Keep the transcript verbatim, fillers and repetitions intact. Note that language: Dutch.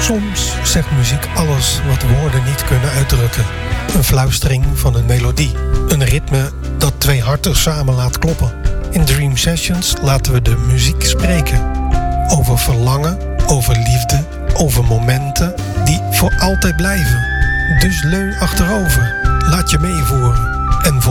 Soms zegt muziek alles wat woorden niet kunnen uitdrukken. Een fluistering van een melodie. Een ritme dat twee harten samen laat kloppen. In Dream Sessions laten we de muziek spreken. Over verlangen, over liefde, over momenten die voor altijd blijven. Dus leun achterover, laat je meevoeren en